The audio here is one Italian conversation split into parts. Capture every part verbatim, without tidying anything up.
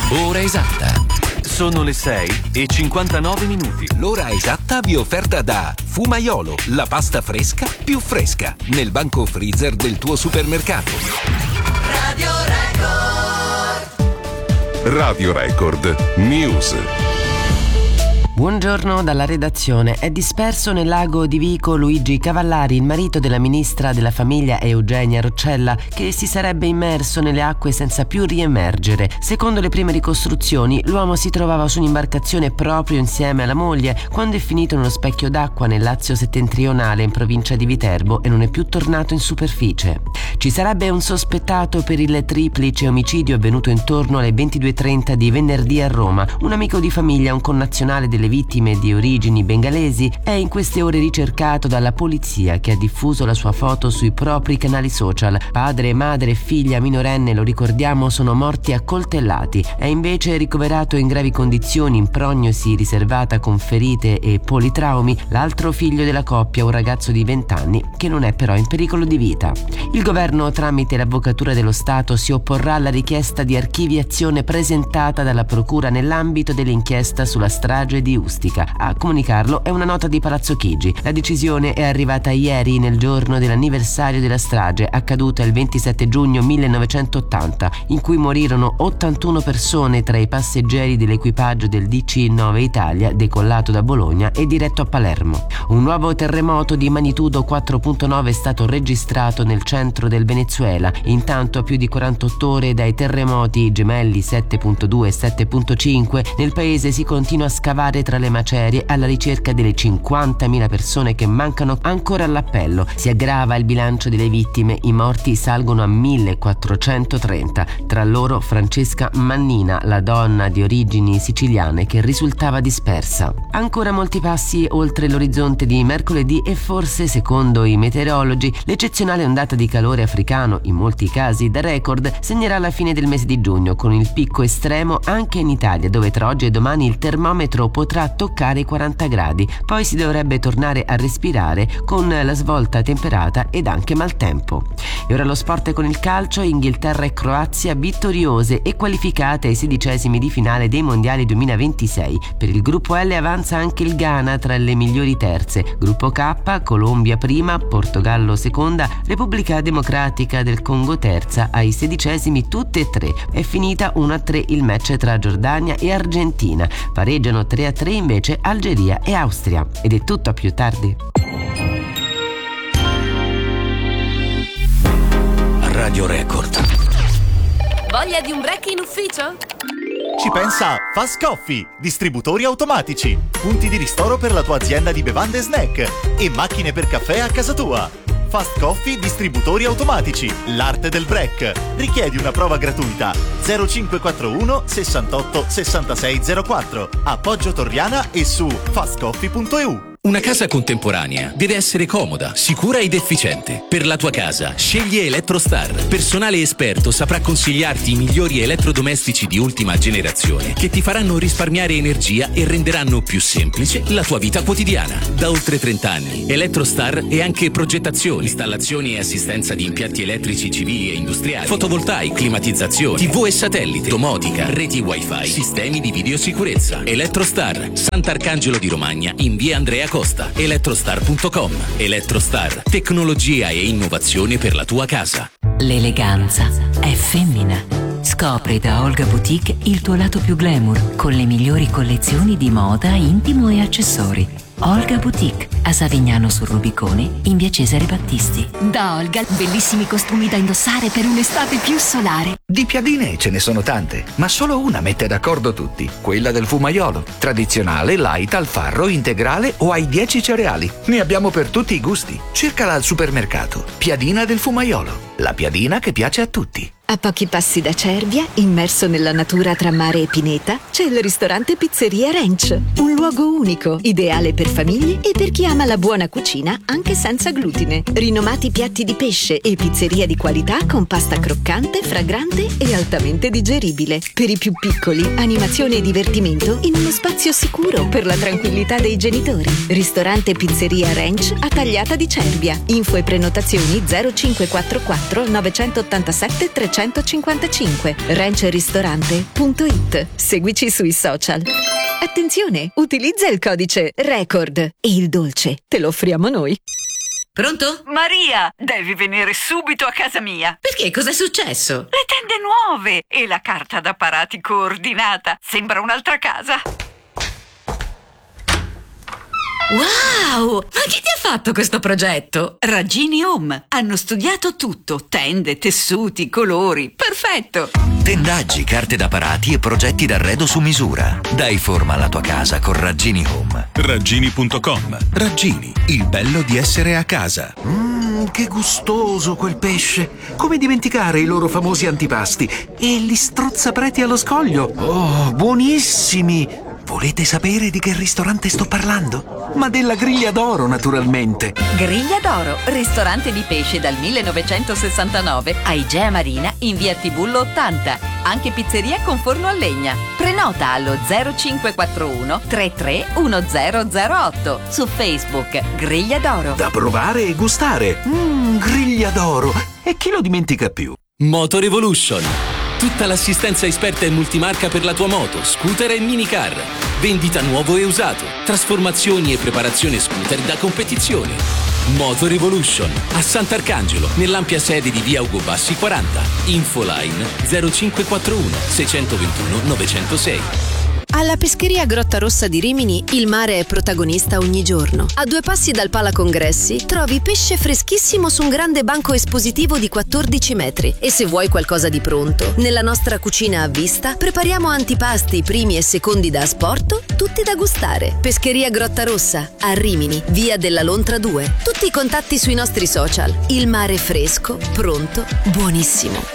Ora esatta. Sono le sei e cinquantanove minuti. L'ora esatta vi è offerta da Fumaiolo, la pasta fresca più fresca, nel banco freezer del tuo supermercato. Radio Record. Radio Record News. Buongiorno dalla redazione. È disperso nel lago di Vico Luigi Cavallari, il marito della ministra della famiglia Eugenia Roccella, che si sarebbe immerso nelle acque senza più riemergere. Secondo le prime ricostruzioni, l'uomo si trovava su un'imbarcazione proprio insieme alla moglie quando è finito nello specchio d'acqua nel Lazio settentrionale in provincia di Viterbo e non è più tornato in superficie. Ci sarebbe un sospettato per il triplice omicidio avvenuto intorno alle ventidue e trenta di venerdì a Roma. Un amico di famiglia, un connazionale delle vittime di origini bengalesi, è in queste ore ricercato dalla polizia, che ha diffuso la sua foto sui propri canali social. Padre, madre e figlia minorenne, lo ricordiamo, sono morti accoltellati. È invece ricoverato in gravi condizioni in prognosi riservata con ferite e politraumi l'altro figlio della coppia, un ragazzo di venti anni che non è però in pericolo di vita. Il governo, tramite l'Avvocatura dello Stato, si opporrà alla richiesta di archiviazione presentata dalla Procura nell'ambito dell'inchiesta sulla strage di Ustica. A comunicarlo è una nota di Palazzo Chigi. La decisione è arrivata ieri, nel giorno dell'anniversario della strage accaduta il ventisette giugno millenovecentottanta, in cui morirono ottantuno persone tra i passeggeri dell'equipaggio del D C nove Italia decollato da Bologna e diretto a Palermo. Un nuovo terremoto di magnitudo quattro virgola nove è stato registrato nel centro del Venezuela. Intanto, a più di quarantotto ore dai terremoti gemelli sette virgola due e sette virgola cinque, nel paese si continua a scavare tra le macerie alla ricerca delle cinquantamila persone che mancano ancora all'appello. Si aggrava il bilancio delle vittime, i morti salgono a millequattrocentotrenta, tra loro Francesca Mannina, la donna di origini siciliane che risultava dispersa. Ancora molti passi oltre l'orizzonte di mercoledì e forse, secondo i meteorologi, l'eccezionale ondata di calore africano, in molti casi da record, segnerà la fine del mese di giugno, con il picco estremo anche in Italia, dove tra oggi e domani il termometro potrà toccare i quaranta gradi. Poi si dovrebbe tornare a respirare con la svolta temperata ed anche maltempo. E ora lo sport con il calcio. Inghilterra e Croazia vittoriose e qualificate ai sedicesimi di finale dei mondiali duemilaventisei. Per il gruppo L avanza anche il Ghana tra le migliori terze. Gruppo K, Colombia prima, Portogallo seconda, Repubblica Democratica del Congo terza ai sedicesimi tutte e tre. È finita uno a tre il match tra Giordania e Argentina. Pareggiano tre a tre invece Algeria e Austria. Ed è tutto, a più tardi. Radio Record. Voglia di un break in ufficio? Ci pensa Fast Coffee, distributori automatici, punti di ristoro per la tua azienda di bevande e snack e macchine per caffè a casa tua. Fast Coffee, distributori automatici, l'arte del break. Richiedi una prova gratuita. zero cinque quattro uno sessantotto sessantasei zero quattro. Appoggio Torriana e su fast coffee punto e u. Una casa contemporanea deve essere comoda, sicura ed efficiente. Per la tua casa, scegli Elettrostar. Personale esperto saprà consigliarti i migliori elettrodomestici di ultima generazione che ti faranno risparmiare energia e renderanno più semplice la tua vita quotidiana. Da oltre trenta anni, Elettrostar è anche progettazione, installazioni e assistenza di impianti elettrici civili e industriali, fotovoltaici, climatizzazione, tivù e satellite, domotica, reti wifi, sistemi di videosicurezza. Elettrostar, Sant'Arcangelo di Romagna, in via Andrea Costa. Elettrostar punto com. Elettrostar, tecnologia e innovazione per la tua casa. L'eleganza è femmina. Scopri da Olga Boutique il tuo lato più glamour con le migliori collezioni di moda, intimo e accessori. Olga Boutique, a Savignano sul Rubicone, in via Cesare Battisti. Da Olga, bellissimi costumi da indossare per un'estate più solare. Di piadine ce ne sono tante, ma solo una mette d'accordo tutti, quella del Fumaiolo. Tradizionale, light, al farro, integrale o ai dieci cereali. Ne abbiamo per tutti i gusti. Cercala al supermercato. Piadina del Fumaiolo, la piadina che piace a tutti. A pochi passi da Cervia, immerso nella natura tra mare e pineta, c'è il ristorante Pizzeria Ranch. Un luogo unico, ideale per famiglie e per chi ama la buona cucina anche senza glutine. Rinomati piatti di pesce e pizzeria di qualità con pasta croccante, fragrante e altamente digeribile. Per i più piccoli, animazione e divertimento in uno spazio sicuro per la tranquillità dei genitori. Ristorante Pizzeria Ranch a Tagliata di Cervia. Info e prenotazioni zero cinque quattro quattro nove otto sette tre novecentocinquantacinque. ranchristorante punto it. Seguici sui social. Attenzione, utilizza il codice RECORD e il dolce te lo offriamo noi. Pronto? Maria, devi venire subito a casa mia. Perché? Cos'è successo? Le tende nuove e la carta d'apparati coordinata. Sembra un'altra casa. Wow! Ma chi ti ha fatto questo progetto? Raggini Home. Hanno studiato tutto. Tende, tessuti, colori. Perfetto. Tendaggi, carte d'apparati e progetti d'arredo su misura. Dai forma alla tua casa con Raggini Home. Raggini punto com. Raggini, il bello di essere a casa. Mmm, che gustoso quel pesce. Come dimenticare i loro famosi antipasti e gli strozzapreti allo scoglio. Oh, buonissimi. Volete sapere di che ristorante sto parlando? Ma della Griglia d'Oro, naturalmente. Griglia d'Oro, ristorante di pesce dal millenovecentosessantanove a Igea Marina in via Tibullo ottanta. Anche pizzeria con forno a legna. Prenota allo zero cinque quattro uno tre tre uno zero zero otto. Su Facebook Griglia d'Oro. Da provare e gustare. Mmm, Griglia d'Oro. E chi lo dimentica più? Moto Revolution. Tutta l'assistenza esperta e multimarca per la tua moto, scooter e minicar. Vendita nuovo e usato. Trasformazioni e preparazione scooter da competizione. Moto Revolution a Sant'Arcangelo, nell'ampia sede di via Ugo Bassi quaranta. Infoline zero cinque quattro uno sei due uno nove zero sei. Alla pescheria Grotta Rossa di Rimini il mare è protagonista ogni giorno. A due passi dal Pala Congressi trovi pesce freschissimo su un grande banco espositivo di quattordici metri. E se vuoi qualcosa di pronto, nella nostra cucina a vista prepariamo antipasti, primi e secondi da asporto, tutti da gustare. Pescheria Grotta Rossa a Rimini, via della Lontra due. Tutti i contatti sui nostri social. Il mare fresco, pronto, buonissimo.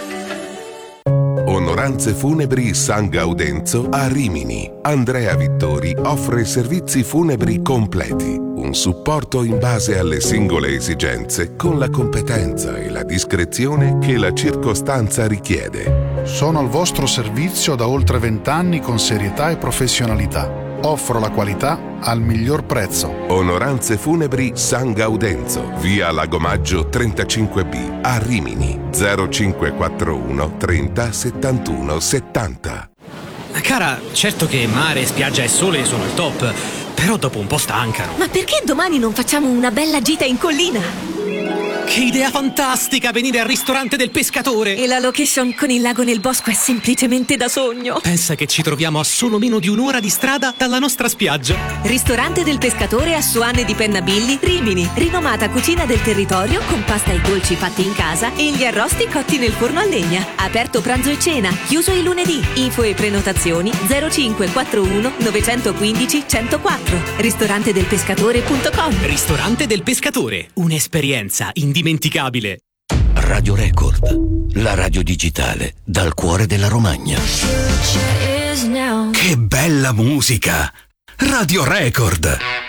Onoranze Funebri San Gaudenzo a Rimini. Andrea Vittori offre servizi funebri completi. Un supporto in base alle singole esigenze con la competenza e la discrezione che la circostanza richiede. Sono al vostro servizio da oltre vent'anni con serietà e professionalità. Offro la qualità al miglior prezzo. Onoranze Funebri San Gaudenzo, via Lagomaggio trentacinque B a Rimini. zero cinque quattro uno trenta settantuno settanta. Cara, certo che mare, spiaggia e sole sono il top, però dopo un po' stancano. Ma perché domani non facciamo una bella gita in collina? Che idea fantastica venire al ristorante del pescatore! E la location con il lago nel bosco è semplicemente da sogno. Pensa che ci troviamo a solo meno di un'ora di strada dalla nostra spiaggia. Ristorante del pescatore a Suane di Pennabilli, Rimini. Rinomata cucina del territorio con pasta e dolci fatti in casa e gli arrosti cotti nel forno a legna. Aperto pranzo e cena, chiuso il lunedì. Info e prenotazioni zero cinque quattro uno nove uno cinque uno zero quattro. ristorante del pescatore punto com. Ristorante del Pescatore, un'esperienza indimenticabile. Radio Record, la radio digitale dal cuore della Romagna. Che bella musica! Radio Record.